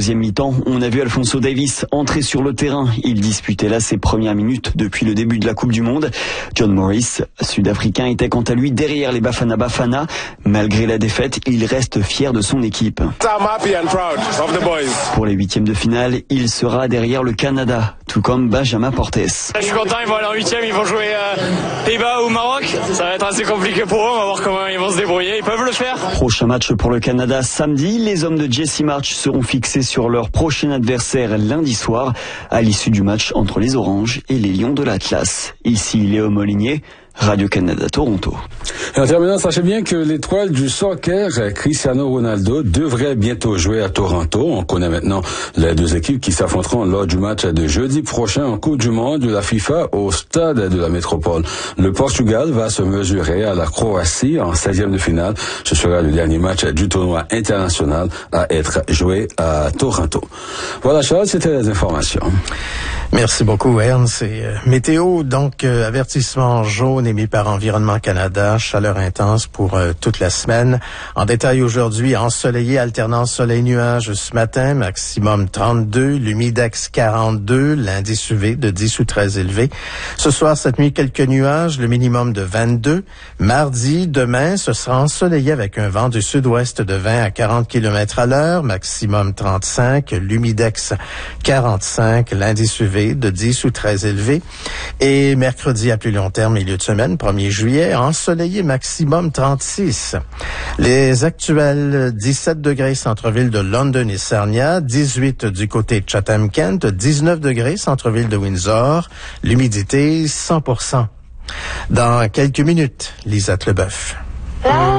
deuxième mi-temps, on a vu Alphonso Davies entrer sur le terrain. Il disputait là ses premières minutes depuis le début de la Coupe du Monde. John Morris, sud-africain, était quant à lui derrière les Bafana Bafana. Malgré la défaite, il reste fier de son équipe. Pour les huitièmes de finale, il sera derrière le Canada, tout comme Benjamin Portes. Je suis content, ils vont aller en huitième, ils vont jouer Pays-Bas ou Maroc. Ça va être assez compliqué pour eux, on va voir comment ils vont se débrouiller. Ils peuvent le faire. Prochain match pour le Canada samedi. Les hommes de Jesse Marsch seront fixés sur leur prochain adversaire lundi soir, à l'issue du match entre les Oranges et les Lions de l'Atlas. Ici Léo Molinier, Radio-Canada Toronto. Et en terminant, sachez bien que l'étoile du soccer, Cristiano Ronaldo, devrait bientôt jouer à Toronto. On connaît maintenant les deux équipes qui s'affronteront lors du match de jeudi prochain en Coupe du Monde de la FIFA au stade de la Métropole. Le Portugal va se mesurer à la Croatie en 16e de finale. Ce sera le dernier match du tournoi international à être joué à Toronto. Voilà, Charles, c'était les informations. Merci beaucoup, Ernst. Et météo, donc, avertissement jaune émis par Environnement Canada, chaleur intense pour toute la semaine. En détail aujourd'hui, ensoleillé, alternance soleil-nuage ce matin, maximum 32, l'humidex 42, l'indice UV de 10 ou 13 élevé. Ce soir, cette nuit, quelques nuages, le minimum de 22. Mardi, demain, ce sera ensoleillé avec un vent du sud-ouest de 20 à 40 km à l'heure, maximum 35, l'humidex 45, l'indice UV de 10 ou 13 élevé. Et mercredi à plus long terme, milieu de semaine, 1er juillet, ensoleillé, maximum 36. Les actuels 17 degrés centre-ville de London et Sarnia, 18 du côté de Chatham-Kent, 19 degrés centre-ville de Windsor, l'humidité 100%. Dans quelques minutes, Lisette Leboeuf.